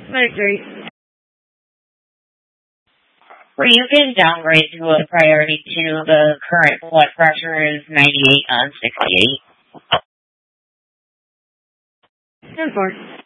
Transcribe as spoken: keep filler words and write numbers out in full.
I agree. Well, you can downgrade to a priority two. The current blood pressure is ninety-eight on sixty-eight. ten four.